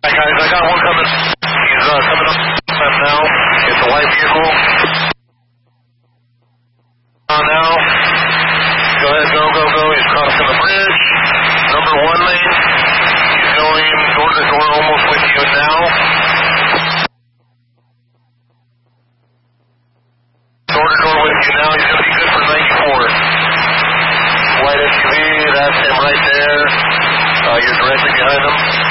Hi guys, I got one coming. He's coming up now. It's a white vehicle. Now. Go ahead, go, go, go. He's crossing the bridge. Number 1 lane. He's going door to door almost with you now. Door to door with you now. He's going to be good for 94. White SUV, that's him right there. You're directly behind him.